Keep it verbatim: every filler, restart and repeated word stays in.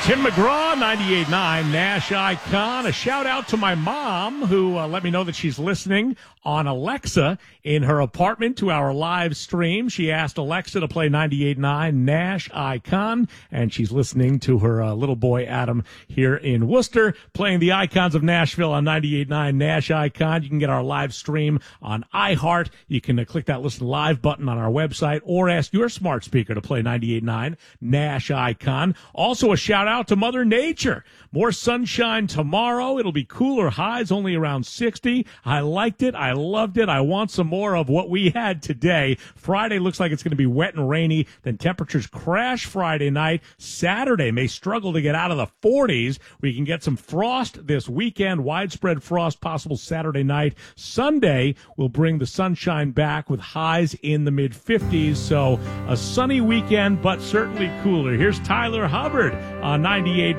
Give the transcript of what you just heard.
Tim McGraw, ninety-eight point nine Nash Icon. A shout out to my mom who uh, let me know that she's listening on Alexa in her apartment to our live stream. She asked Alexa to play ninety-eight point nine Nash Icon, and she's listening to her uh, little boy Adam here in Worcester playing the Icons of Nashville on ninety-eight point nine Nash Icon. You can get our live stream on iHeart. You can uh, click that listen live button on our website or ask your smart speaker to play ninety-eight point nine Nash Icon. Also a shout out to Mother Nature. More sunshine tomorrow. It'll be cooler highs, only around sixty. I liked it. I loved it. I want some more of what we had today. Friday looks like it's going to be wet and rainy. Then temperatures crash Friday night. Saturday may struggle to get out of the forties. We can get some frost this weekend. Widespread frost possible Saturday night. Sunday will bring the sunshine back with highs in the mid fifties. So a sunny weekend, but certainly cooler. Here's Tyler Hubbard on ninety-eight.